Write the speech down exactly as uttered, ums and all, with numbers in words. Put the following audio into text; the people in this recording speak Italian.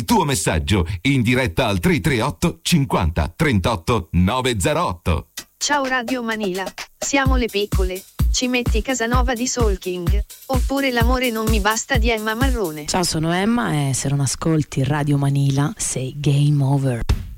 tuo messaggio in diretta al tre tre otto cinquanta trentotto novecentotto. Ciao Radio Manila, siamo le piccole. Ci metti Casanova di Soul King, oppure L'amore non mi basta di Emma Marrone. Ciao, sono Emma e se non ascolti Radio Manila sei game over.